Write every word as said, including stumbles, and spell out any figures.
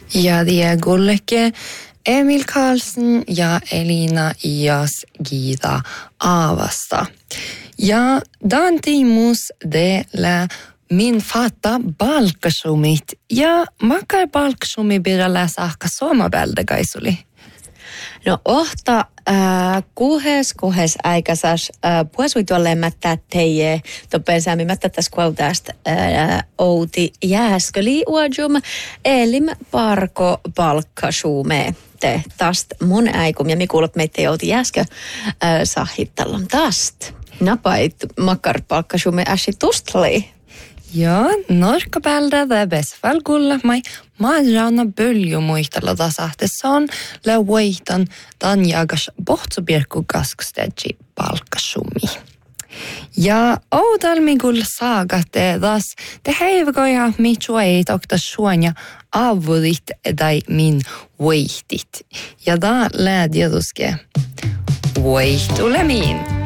Ja Diegolleke, Emil Karlsson ja Elina Ias-Gida Avasta. Ja dan tiimus de min fatta balkasumit ja makar balkasumi pidä läsahka suomabälde kaisuli. No ohta äh, kuhes kuhes äikäsäs äh, puhuisuituolle mättää teie toppen säämi mättä tässä kuoltaasta äh, outi jääsköli uajum elim parko palkkasuume te tast mun äikum ja mi kuulut meitä jouti jääskö äh, sahittalon tast. Napait makar palkkasuume äsi tustli. Ja, norkapälde det besväl gulla mai madrana bölju muistella tasahtessaan le voitan dan jagas bohtsubirku kaskstedji palkkasumi. Ja oudalmi gulla saagate das te heivakoja mitjua ei tokta suonia avudit dai min voitit. Ja da lädjaduske voitule min.